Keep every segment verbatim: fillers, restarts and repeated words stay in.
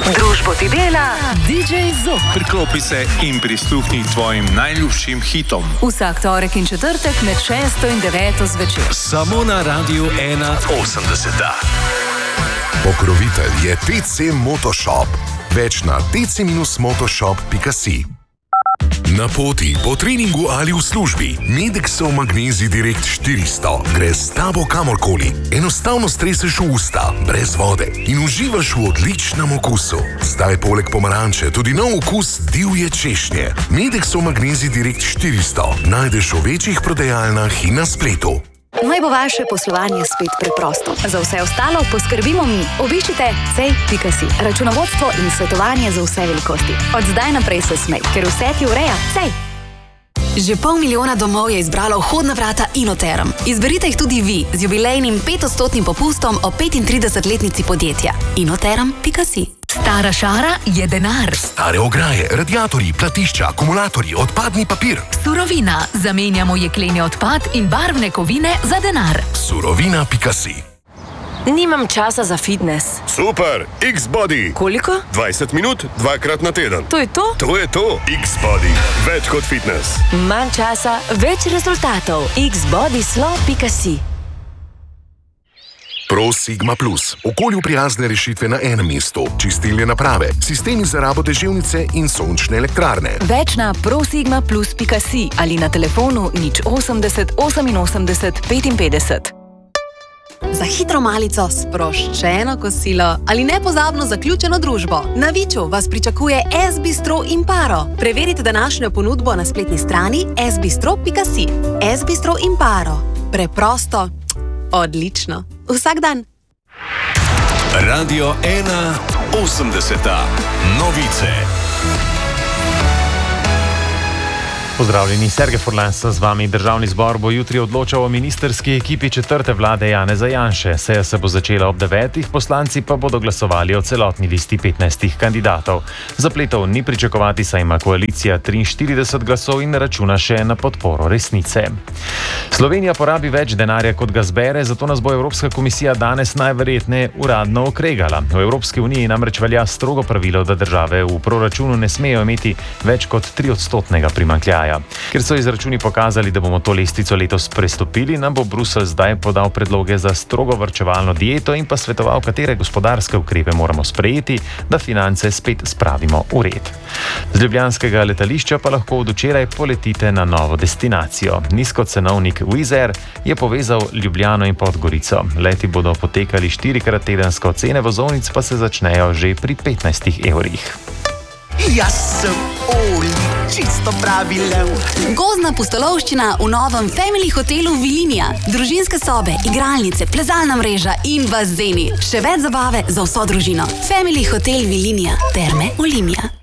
Družbo ti dela D J Zok. Priklopi se in prisluhni tvojim najljubšim hitom. Vsak torek in četrtek med šesto in deveto zvečer. Samo na Radiu ena osemdeset. Pokrovitelj je T C Motoshop. Več na t c motoshop pika si. Na poti, po treningu ali v službi, Medexov Magnezij Direkt štiristo gre s tabo kamorkoli. Enostavno streseš v usta, brez vode in uživaš v odličnem okusu. Zdaj poleg pomaranče tudi nov okus divje češnje. Medexov Magnezij Direkt štiristo najdeš v večjih prodajalnah in na spletu. Naj bo vaše poslovanje spet preprosto. Za vse ostalo poskrbimo mi. Obiščite cej pika si. Računovodstvo in svetovanje za vse velikosti. Od zdaj naprej se smej, ker vse ti ureja Cej. Že pol milijona domov je izbralo vhodna vrata Inoterm. Izberite jih tudi vi z jubilejnim petodstotnim popustom o petintridesetletnici podjetja. inoterm pika si. Stara šara je denar. Stare ograje, radiatorji, platišča, akumulatorji, odpadni papir. Surovina. Zamenjamo jekleni odpad in barvne kovine za denar. Surovina pika si. Nimam časa za fitness. Super, X-Body. Koliko? dvajset minut, dvakrat na teden. To je to? To je to. X-Body. Več kot fitness. Manj časa, več rezultatov. x body slow pika si. Pro Sigma Plus. Okolju prijazne rešitve na enem mestu. Čistilne naprave, sistemi za rabo deževnice in sončne elektrarne. Več na prosigma plus pika si ali na telefonu nič osemdeset oseminosemdeset petinpetdeset. Za hitro malico, sproščeno kosilo ali nepozabno zaključeno družbo. Na Viču vas pričakuje S-Bistro Imparo. Preverite današnjo ponudbo na spletni strani s bistro pika si. S-Bistro Imparo. Preprosto, odlično. Vsak dan. Radio ena osemdeset. Novice. Pozdravljeni, Sergej Furlan z vami. Državni zbor bo jutri odločal o ministerski ekipi četrte vlade Janeza Janše. Seja se bo začela ob devetih, poslanci pa bodo glasovali o celotni listi petnajstih kandidatov. Zapletov ni pričakovati, saj ima koalicija triinštirideset glasov in računa še na podporo Resnice. Slovenija porabi več denarja, kot ga zbere, zato nas bo Evropska komisija danes najverjetneje uradno okregala. V Evropski uniji namreč velja strogo pravilo, da države v proračunu ne smejo imeti več kot triodstotnega primanjkljaja. Ker so izračuni pokazali, da bomo to lestvico letos prestopili, nam bo Bruselj zdaj podal predloge za strogo varčevalno dieto in pa svetoval, katere gospodarske ukrepe moramo sprejeti, da finance spet spravimo v red. Z ljubljanskega letališča pa lahko od včeraj poletite na novo destinacijo. Nizkocenovnik Wizz Air je povezal Ljubljano in Podgorico. Leti bodo potekali štirikrat tedensko, cene vozovnic pa se začnejo že pri petnajstih evrih. Jaz sem Oli, čisto pravi lev. Gozdna pustolovščina v novem Family hotelu Vilinija. Družinske sobe, igralnice, plezalna mreža in bazeni. Še več zabave za vso družino. Family hotel Vilinija. Terme Olimia.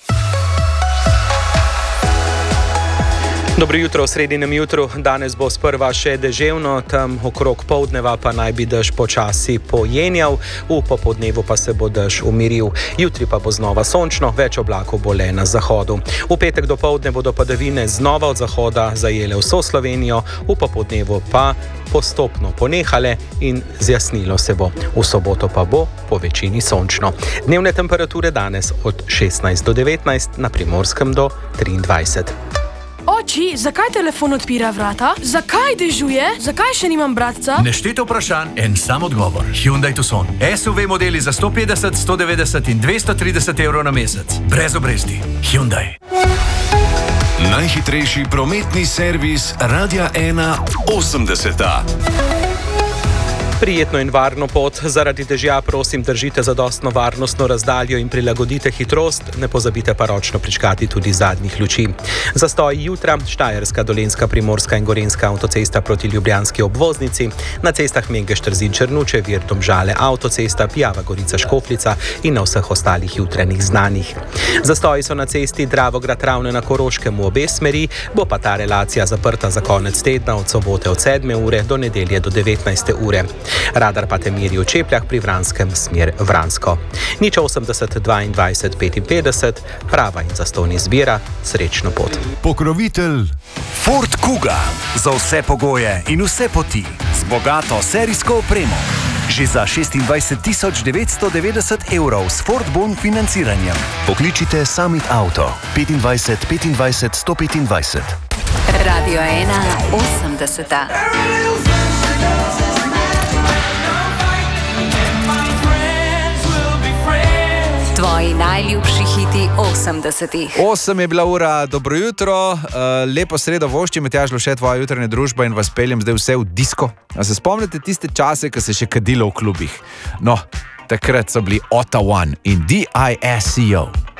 Dobro jutro v sredinem jutru. Danes bo sprva še deževno, tam okrog poldneva pa naj bi dež počasi pojenjal, v popoldnevu pa se bo dež umiril. Jutri pa bo znova sončno, več oblakov bo le na zahodu. V petek do poldne bodo padavine znova od zahoda zajele vso Slovenijo, v popoldnevu pa postopno ponehale in zjasnilo se bo. V soboto pa bo po večini sončno. Dnevne temperature danes od šestnajst do devetnajst, na Primorskem do triindvajset. Oči, zakaj telefon odpira vrata? Zakaj dežuje? Zakaj še nimam bratca? Nešteto vprašanj, en sam odgovor. Hyundai Tucson. S U V modeli za sto petdeset, sto devetdeset in dvesto trideset evrov na mesec. Brez obresti. Hyundai. Najhitrejši prometni servis Radia ena osemdeset. Prijetno in varno pot. Zaradi dežja prosim držite zadostno varnostno razdaljo in prilagodite hitrost, ne pozabite pa ročno pričkati tudi zadnjih luči. Zastoj jutra, Štajerska, Dolenjska, Primorska in Gorenjska avtocesta proti ljubljanski obvoznici, na cestah Mengeš-Trzin, Črnuče, Vir, Domžale, avtocesta, Pijava, Gorica, Škofljica in na vseh ostalih jutranjih znanjih. Zastoji so na cesti Dravograd-Ravne na Koroškem v obe smeri, bo pa ta relacija zaprta za konec tedna od sobote od sedme ure do nedelje do devetnajste ure. Radar pa te meri v Čepljah pri Vranskem smer Vransko. Nič osemdeset dvaindvajset petinpetdeset, prava in zastonj izbira, srečno pot. Pokrovitelj Ford Kuga. Za vse pogoje in vse poti. Z bogato serijsko opremo. že za šestindvajset tisoč devetsto devetdeset evrov s Ford Bon financiranjem. Pokličite Summit Auto petindvajset petindvajset sto petindvajset. Radio ena osemdeseta. Tvoji najljubši hiti osemdesetih. Osem je bila ura, dobro jutro, uh, lepo sredo voščim, Matjaž Lovše, tvoja jutranja družba in vas peljem zdaj vse v disko. A se spomnite tiste čase, ko se še kadilo v klubih? No, takrat so bili Otta One in D I S C O.